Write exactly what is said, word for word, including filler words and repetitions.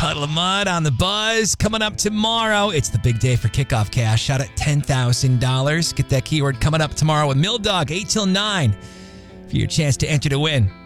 Puddle of Mud on the Buzz. Coming up tomorrow, it's the big day for kickoff cash. Shot at ten thousand dollars. Get that keyword coming up tomorrow with Mill Dog, eight till nine, for your chance to enter to win.